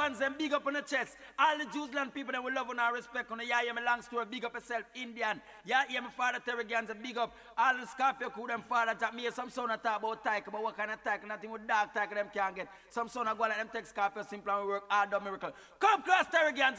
ones them big up on the chest. All the Jews land people that we love and our respect on the yeah, my long story, big up yourself, Indian. Yeah, my father Terry Gans a big up. All the Scorpio crew them father tap me. Some son talk about tyke, but what kind of tyke? Nothing with dark tyke them can't get. Some son go like them take Scorpio simple and we work hard on miracle. Come cross Terry Gans.